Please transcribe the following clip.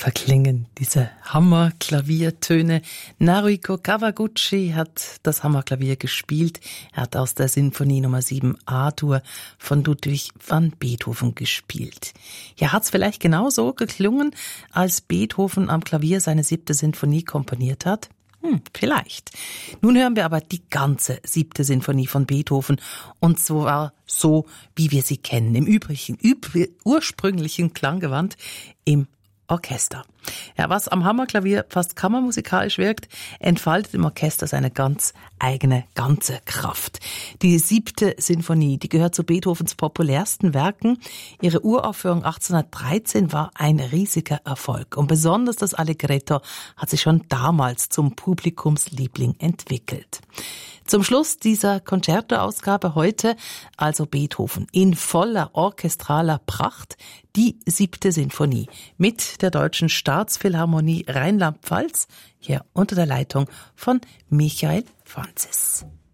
verklingen diese Hammerklaviertöne. Naruhiko Kawaguchi hat das Hammerklavier gespielt. Er hat aus der Sinfonie Nummer 7 A-Dur von Ludwig van Beethoven gespielt. Ja, hat's vielleicht genauso geklungen, als Beethoven am Klavier seine 7. Sinfonie komponiert hat? Vielleicht. Nun hören wir aber die ganze 7. Sinfonie von Beethoven, und zwar so, wie wir sie kennen, im ursprünglichen Klanggewand im Orchester. Ja, was am Hammerklavier fast kammermusikalisch wirkt, entfaltet im Orchester seine ganz eigene, ganze Kraft. Die 7. Sinfonie, die gehört zu Beethovens populärsten Werken. Ihre Uraufführung 1813 war ein riesiger Erfolg. Und besonders das Allegretto hat sich schon damals zum Publikumsliebling entwickelt. Zum Schluss dieser Concerto-Ausgabe heute also Beethoven in voller orchestraler Pracht, die 7. Sinfonie mit der Deutschen Staatsphilharmonie Rheinland-Pfalz, hier unter der Leitung von Michael Franzis.